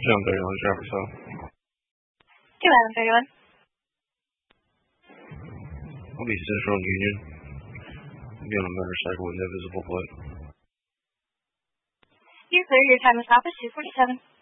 231 Jefferson. 231. I'll be Central and Union. I'll be on a motorcycle with no visible plate. You're clear. Your time is stop is 2:47.